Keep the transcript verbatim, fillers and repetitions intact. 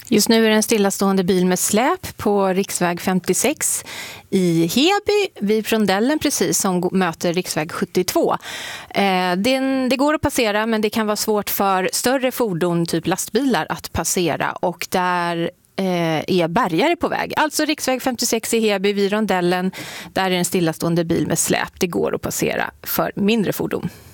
Just nu är det en stillastående bil med släp på riksväg femtiosex i Heby vid rondellen precis som möter riksväg sjuttiotvå. Eh, det, det går att passera, men det kan vara svårt för större fordon, typ lastbilar, att passera, och där eh, är bärgare på väg. Alltså riksväg femtiosex i Heby vid rondellen, där är en stillastående bil med släp. Det går att passera för mindre fordon.